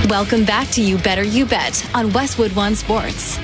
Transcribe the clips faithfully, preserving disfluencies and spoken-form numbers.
Welcome back to You Better You Bet on Westwood One Sports.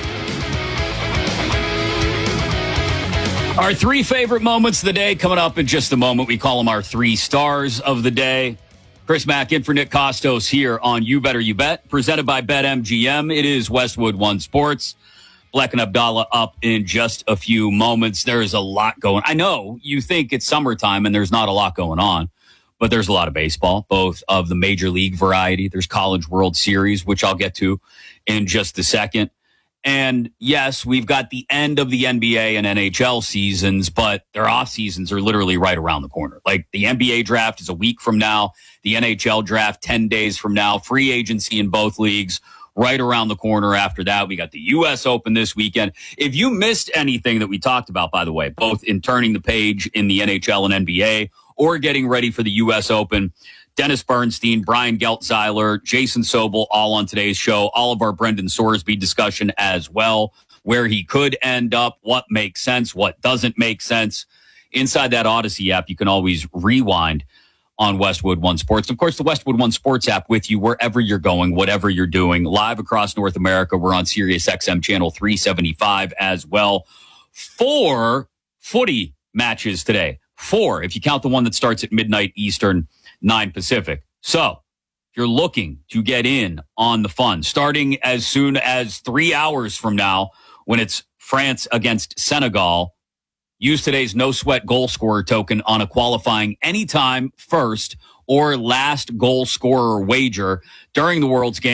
Our three favorite moments of the day coming up in just a moment. We call them our three stars of the day. Chris Mack in for Nick Costos here on You Better You Bet, presented by BetMGM. It is Westwood One Sports. Black and Abdallah up in just a few moments. There is a lot going. I know you think it's summertime and there's not a lot going on, but there's a lot of baseball, both of the major league variety. There's College World Series, which I'll get to in just a second. And yes, we've got the end of the N B A and N H L seasons, but their off seasons are literally right around the corner. Like the N B A draft is a week from now, the N H L draft ten days from now, free agency in both leagues right around the corner after that. We got the U S Open this weekend. If you missed anything that we talked about, by the way, both in turning the page in the N H L and N B A or getting ready for the U S Open, Dennis Bernstein, Brian Geltzeiler, Jason Sobel, all on today's show. All of our Brendan Sorsby discussion as well, where he could end up, what makes sense, what doesn't make sense. Inside that Odyssey app, you can always rewind on Westwood One Sports. Of course, the Westwood One Sports app with you wherever you're going, whatever you're doing. Live across North America, we're on Sirius X M channel three seventy-five as well. Four footy matches today. Four, if you count the one that starts at midnight Eastern, nine Pacific. So if you're looking to get in on the fun, starting as soon as three hours from now when it's France against Senegal, use today's no sweat goal scorer token on a qualifying anytime first or last goal scorer wager during the World's game.